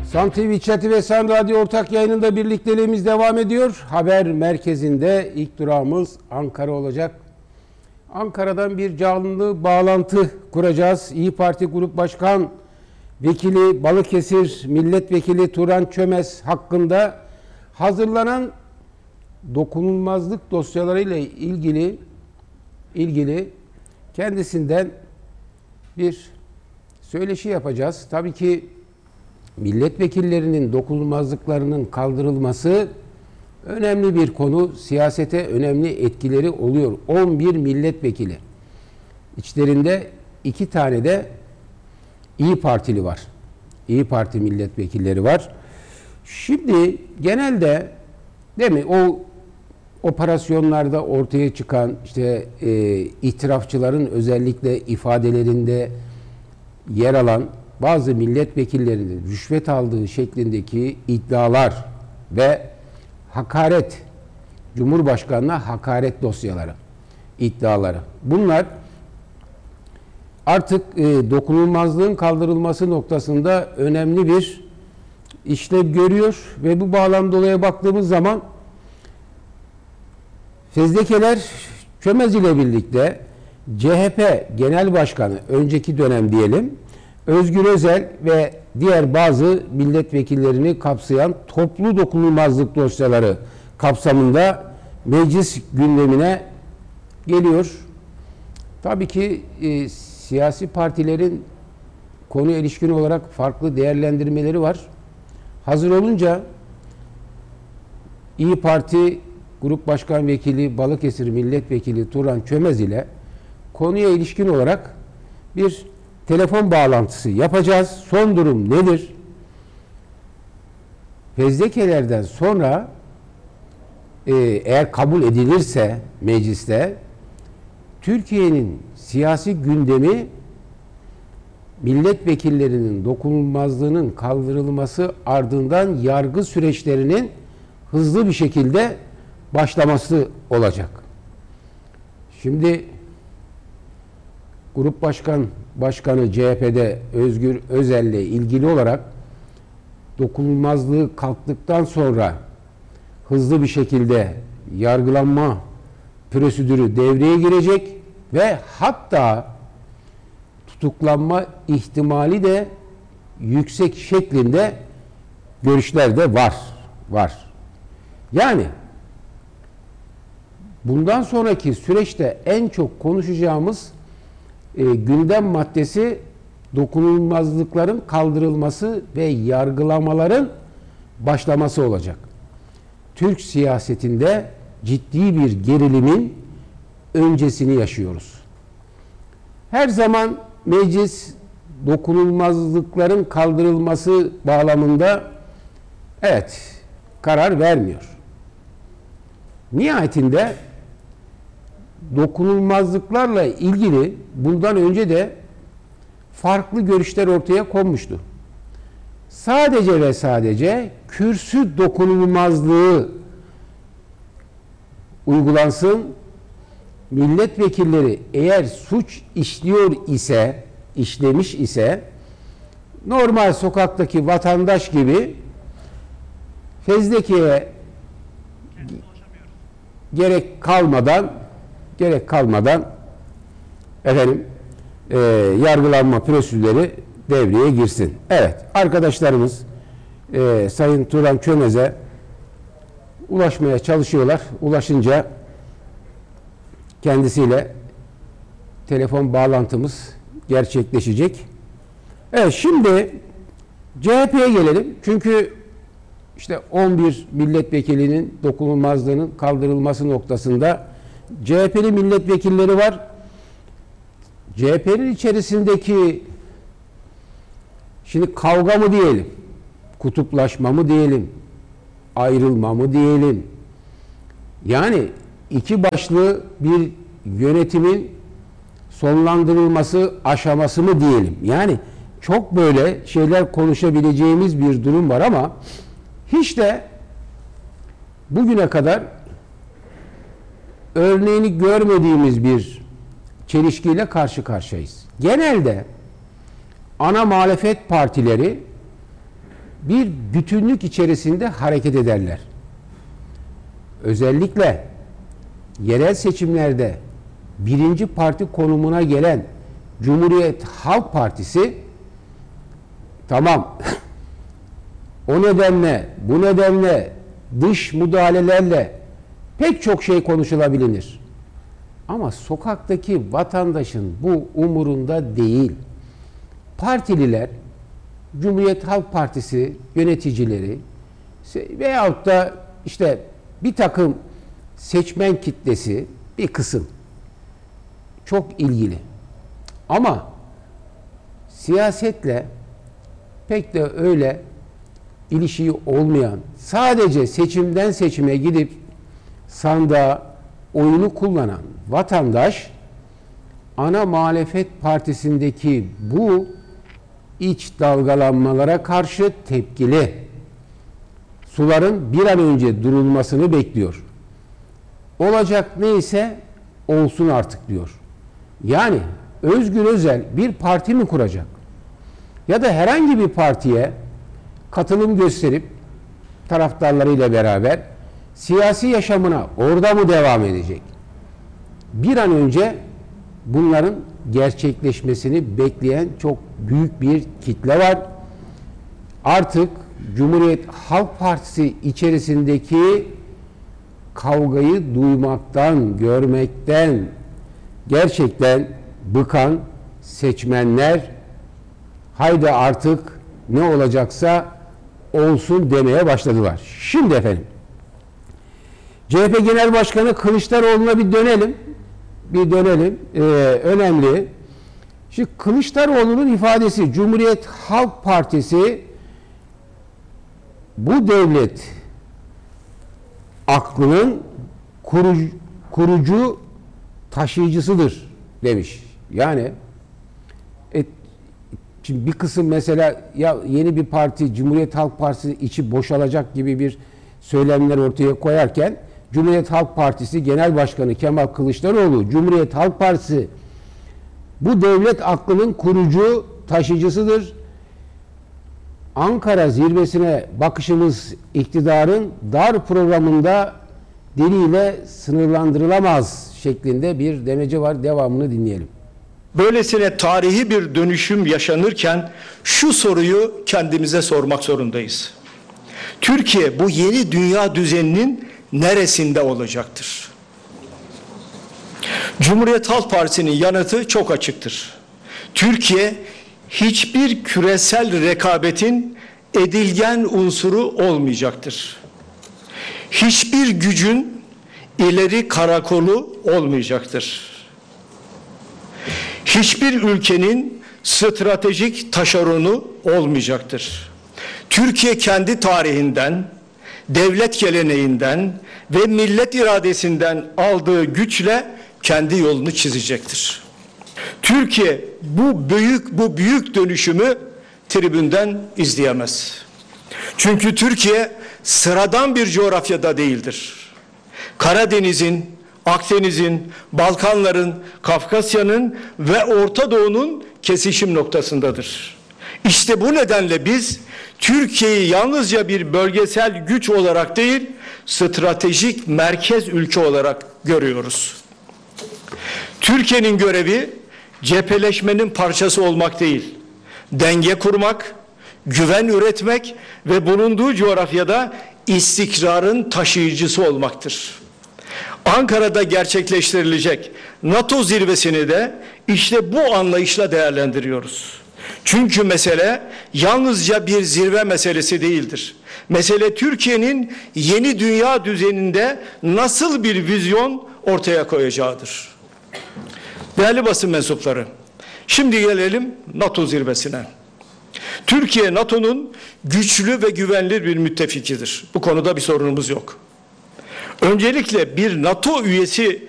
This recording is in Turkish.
Sam TV Çatı ve Sam Radyo ortak yayınında birlikteliğimiz devam ediyor. Haber merkezinde ilk durağımız Ankara olacak. Ankara'dan bir canlı bağlantı kuracağız. İYİ Parti Grup Başkan Vekili Balıkesir Milletvekili Turan Çömez hakkında hazırlanan dokunulmazlık dosyalarıyla ilgili kendisinden bir söyleşi yapacağız. Tabii ki milletvekillerinin dokunulmazlıklarının kaldırılması önemli bir konu. Siyasete önemli etkileri oluyor. 11 milletvekili. İçlerinde 2 tane de İYİ Partili var. İYİ Parti milletvekilleri var. Şimdi genelde değil mi o operasyonlarda ortaya çıkan işte itirafçıların özellikle ifadelerinde yer alan bazı milletvekillerinin rüşvet aldığı şeklindeki iddialar ve hakaret, Cumhurbaşkanı'na hakaret dosyaları, iddiaları. Bunlar artık dokunulmazlığın kaldırılması noktasında önemli bir işlev görüyor ve bu bağlamda olaya baktığımız zaman fezlekeler Çömez ile birlikte CHP Genel Başkanı, önceki dönem diyelim, Özgür Özel ve diğer bazı milletvekillerini kapsayan toplu dokunulmazlık dosyaları kapsamında meclis gündemine geliyor. Tabii ki siyasi partilerin konuya ilişkin olarak farklı değerlendirmeleri var. Hazır olunca İYİ Parti Grup Başkan Vekili Balıkesir Milletvekili Turan Çömez ile konuya ilişkin olarak bir telefon bağlantısı yapacağız. Son durum nedir? Fezlekelerden sonra eğer kabul edilirse mecliste Türkiye'nin siyasi gündemi milletvekillerinin dokunulmazlığının kaldırılması ardından yargı süreçlerinin hızlı bir şekilde başlaması olacak. Şimdi Grup Başkanı CHP'de Özgür Özel'le ilgili olarak dokunulmazlığı kalktıktan sonra hızlı bir şekilde yargılanma prosedürü devreye girecek ve hatta tutuklanma ihtimali de yüksek şeklinde görüşler de var. Yani bundan sonraki süreçte en çok konuşacağımız gündem maddesi dokunulmazlıkların kaldırılması ve yargılamaların başlaması olacak. Türk siyasetinde ciddi bir gerilimin öncesini yaşıyoruz. Her zaman meclis dokunulmazlıkların kaldırılması bağlamında karar vermiyor. Nihayetinde dokunulmazlıklarla ilgili bundan önce de farklı görüşler ortaya konmuştu. Sadece ve sadece kürsü dokunulmazlığı uygulansın, milletvekilleri eğer suç işlemiş ise normal sokaktaki vatandaş gibi fezlekeye gerek kalmadan yargılanma prosedürleri devreye girsin. Evet, arkadaşlarımız Sayın Turan Çömez'e ulaşmaya çalışıyorlar. Ulaşınca kendisiyle telefon bağlantımız gerçekleşecek. Evet, şimdi CHP'ye gelelim. Çünkü işte 11 milletvekilinin dokunulmazlığının kaldırılması noktasında CHP'li milletvekilleri var. CHP'nin içerisindeki şimdi kavga mı diyelim, kutuplaşma mı diyelim, ayrılma mı diyelim. Yani iki başlı bir yönetimin sonlandırılması aşaması mı diyelim. Yani çok böyle şeyler konuşabileceğimiz bir durum var ama hiç de bugüne kadar örneğini görmediğimiz bir çelişkiyle karşı karşıyayız. Genelde ana muhalefet partileri bir bütünlük içerisinde hareket ederler. Özellikle yerel seçimlerde birinci parti konumuna gelen Cumhuriyet Halk Partisi, tamam, o nedenle, bu nedenle dış müdahalelerle pek çok şey konuşulabilir. Ama sokaktaki vatandaşın bu umurunda değil. Partililer, Cumhuriyet Halk Partisi yöneticileri veyahut da işte bir takım seçmen kitlesi, bir kısım çok ilgili. Ama siyasetle pek de öyle ilişiği olmayan, sadece seçimden seçime gidip sandığa oyunu kullanan vatandaş, ana muhalefet partisindeki bu iç dalgalanmalara karşı tepkili. Suların bir an önce durulmasını bekliyor. Olacak neyse olsun artık diyor. Yani Özgür Özel bir parti mi kuracak? Ya da herhangi bir partiye katılım gösterip taraftarlarıyla beraber siyasi yaşamına orada mı devam edecek? Bir an önce bunların gerçekleşmesini bekleyen çok büyük bir kitle var. Artık Cumhuriyet Halk Partisi içerisindeki kavgayı duymaktan, görmekten gerçekten bıkan seçmenler haydi artık ne olacaksa olsun demeye başladılar. Şimdi efendim, CHP Genel Başkanı Kılıçdaroğlu'na bir dönelim. Önemli. Şimdi Kılıçdaroğlu'nun ifadesi, Cumhuriyet Halk Partisi bu devlet aklının kurucu taşıyıcısıdır demiş. Yani şimdi bir kısım mesela ya yeni bir parti, Cumhuriyet Halk Partisi içi boşalacak gibi bir söylemler ortaya koyarken Cumhuriyet Halk Partisi Genel Başkanı Kemal Kılıçdaroğlu, Cumhuriyet Halk Partisi bu devlet aklının kurucu taşıyıcısıdır. Ankara zirvesine bakışımız iktidarın dar programında diliyle sınırlandırılamaz şeklinde bir demeci var. Devamını dinleyelim. Böylesine tarihi bir dönüşüm yaşanırken şu soruyu kendimize sormak zorundayız. Türkiye bu yeni dünya düzeninin neresinde olacaktır? Cumhuriyet Halk Partisi'nin yanıtı çok açıktır. Türkiye hiçbir küresel rekabetin edilgen unsuru olmayacaktır. Hiçbir gücün ileri karakolu olmayacaktır. Hiçbir ülkenin stratejik taşeronu olmayacaktır. Türkiye kendi tarihinden, devlet geleneğinden ve millet iradesinden aldığı güçle kendi yolunu çizecektir. Türkiye bu büyük dönüşümü tribünden izleyemez. Çünkü Türkiye sıradan bir coğrafyada değildir. Karadeniz'in, Akdeniz'in, Balkanların, Kafkasya'nın ve Orta Doğu'nun kesişim noktasındadır. İşte bu nedenle biz Türkiye'yi yalnızca bir bölgesel güç olarak değil, stratejik merkez ülke olarak görüyoruz. Türkiye'nin görevi cepheleşmenin parçası olmak değil, denge kurmak, güven üretmek ve bulunduğu coğrafyada istikrarın taşıyıcısı olmaktır. Ankara'da gerçekleştirilecek NATO zirvesini de işte bu anlayışla değerlendiriyoruz. Çünkü mesele yalnızca bir zirve meselesi değildir. Mesele Türkiye'nin yeni dünya düzeninde nasıl bir vizyon ortaya koyacağıdır. Değerli basın mensupları, şimdi gelelim NATO zirvesine. Türkiye NATO'nun güçlü ve güvenilir bir müttefikidir. Bu konuda bir sorunumuz yok. Öncelikle bir NATO üyesi